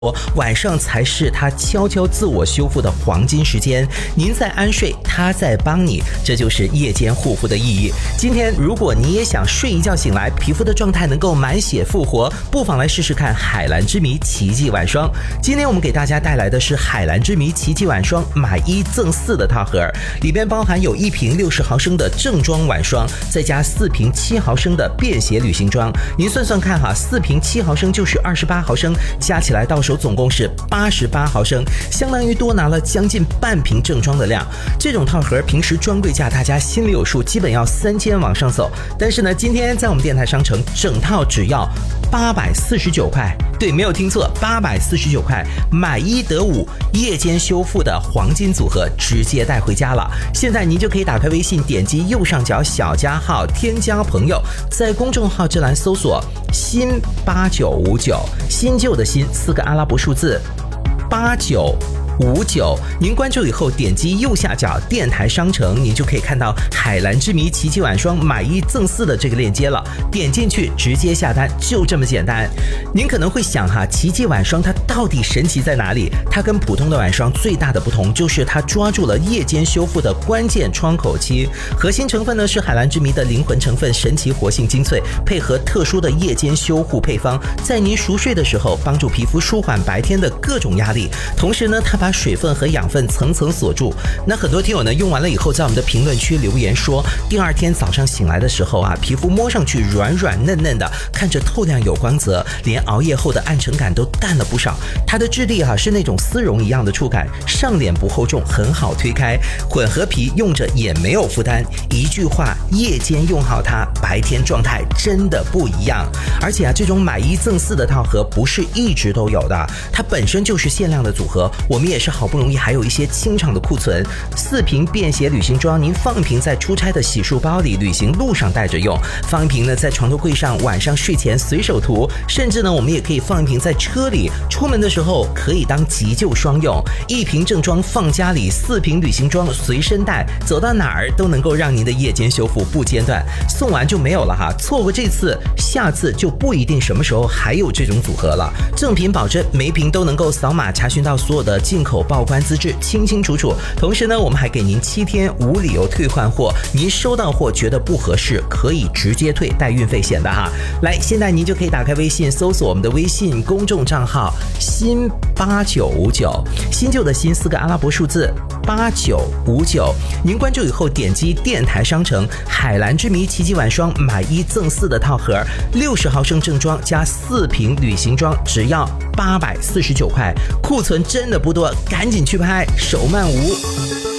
晚上才是他悄悄自我修复的黄金时间，您在安睡，他在帮你，这就是夜间护肤的意义。今天如果你也想睡一觉醒来，皮肤的状态能够满血复活，不妨来试试看海蓝之谜奇迹晚霜。今天我们给大家带来的是海蓝之谜奇迹晚霜买1赠4的套盒，里边包含有1瓶60毫升的正装晚霜，再加4瓶7毫升的便携旅行装。您算算看哈，4瓶7毫升就是28毫升，加起来到手总共是88毫升，相当于多拿了将近半瓶正装的量。这种套盒平时专柜价大家心里有数，基本要3000往上走。但是呢，今天在我们电台商城整套只要849块，对，没有听错，849块，买1得5，夜间修复的黄金组合直接带回家了。现在您就可以打开微信，点击右上角小加号，添加朋友，在公众号这栏搜索新8959，新旧的新4个阿拉伯数字8959，您关注以后点击右下角电台商城，您就可以看到海蓝之谜奇迹晚霜买1赠4的这个链接了，点进去直接下单，就这么简单。您可能会想哈，奇迹晚霜它到底神奇在哪里？它跟普通的晚霜最大的不同就是它抓住了夜间修复的关键窗口期，核心成分呢是海蓝之谜的灵魂成分神奇活性精粹，配合特殊的夜间修护配方，在您熟睡的时候帮助皮肤舒缓白天的各种压力，同时呢它把水分和养分层层锁住。那很多听友呢用完了以后，在我们的评论区留言说，第二天早上醒来的时候啊，皮肤摸上去软软嫩嫩的，看着透亮有光泽，连熬夜后的暗沉感都淡了不少。它的质地是那种丝绒一样的触感，上脸不厚重，很好推开，混合皮用着也没有负担。一句话，夜间用好它，白天状态真的不一样。而且这种买1赠4的套盒不是一直都有的，它本身就是限量的组合，我们也是好不容易还有一些清场的库存。4瓶便携旅行装，您放一瓶在出差的洗漱包里，旅行路上带着用；放一瓶呢在床头柜上，晚上睡前随手涂；甚至呢我们也可以放一瓶在车里，出门的时候可以当急救双用。1瓶正装放家里，4瓶旅行装随身带，走到哪儿都能够让您的夜间修复不间断。送完就没有了哈，错过这次，下次就不一定什么时候还有这种组合了。正品保证，每瓶都能够扫码查询到所有的进口报关资质，清清楚楚。同时呢，我们还给您7天无理由退换货，您收到货觉得不合适，可以直接退，带运费险的哈。来，现在您就可以打开微信，搜索我们的微信公众账号新8959，新旧的新4个阿拉伯数字8959，您关注以后点击电台商城海蓝之谜奇迹晚霜买1赠4的套盒，60毫升正装加4瓶旅行装，只要849块，库存真的不多，赶紧去拍，手慢无。